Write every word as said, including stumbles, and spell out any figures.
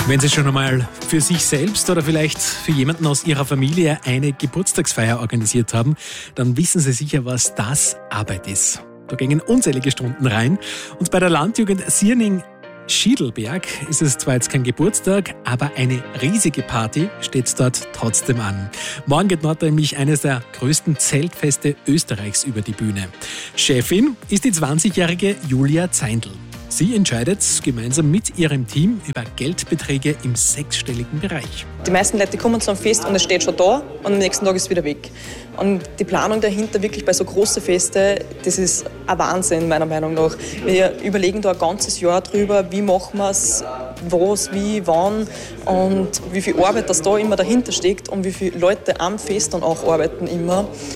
Wenn Sie schon einmal für sich selbst oder vielleicht für jemanden aus Ihrer Familie eine Geburtstagsfeier organisiert haben, dann wissen Sie sicher, was das Arbeit ist. Da gingen unzählige Stunden rein. Und bei der Landjugend Sierning-Schiedlberg ist es zwar jetzt kein Geburtstag, aber eine riesige Party steht dort trotzdem an. Morgen geht dort nämlich eines der größten Zeltfeste Österreichs über die Bühne. Chefin ist die zwanzigjährige Julia Zeindl. Sie entscheidet gemeinsam mit ihrem Team über Geldbeträge im sechsstelligen Bereich. Die meisten Leute kommen zu einem Fest und es steht schon da und am nächsten Tag ist es wieder weg. Und die Planung dahinter wirklich bei so großen Festen, das ist ein Wahnsinn meiner Meinung nach. Wir überlegen da ein ganzes Jahr drüber, wie machen wir es, was, wie, wann und wie viel Arbeit das da immer dahinter steckt und wie viele Leute am Fest dann auch arbeiten immer.